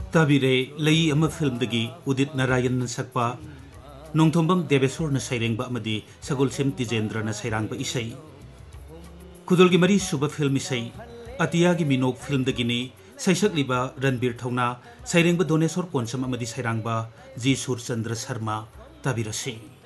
ताबिरे लई अमा फिल्म दगी उदित नारायण सकपा नोंथोंबम देवेश्वर न सैरेंबा अमदी सगुलसेम तिजेंद्र न सैरांबा इसै खुदुल की मरी सुबह फिल्म इसै अतिया की मिनोक फिल्म दगिनी सैसकलिबा रणबीर थौना सैरेंबा दोनेश्वर पोंसम अमदी सैरांबा जी सूरचंद्र शर्मा ताबिरसे।